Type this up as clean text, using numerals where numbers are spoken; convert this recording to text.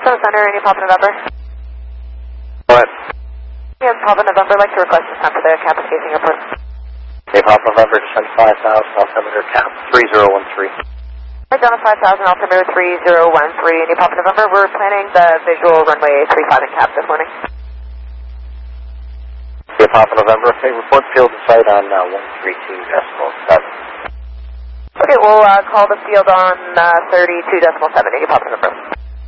Phone Center, any Papa November? What? Yeah, Papa November, I'd like to request a time for the cap escaping airport. Okay, Papa November, descend 5,000, altimeter cap 3013. Down to 5,000, altimeter 3013, any Papa November, we're planning the visual runway 35 and cap this morning. Okay, Papa November, okay, report field in sight on 132.7. Okay, we'll call the field on 32.7, any Papa November.